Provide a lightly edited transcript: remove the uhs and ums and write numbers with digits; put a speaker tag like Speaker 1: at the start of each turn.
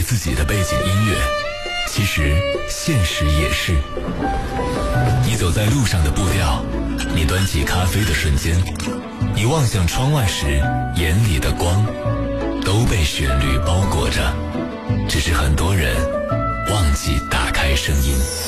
Speaker 1: 自己的背景音乐，其实现实也是。你走在路上的步调，你端起咖啡的瞬间，你望向窗外时眼里的光，都被旋律包裹着，只是很多人忘记打开声音。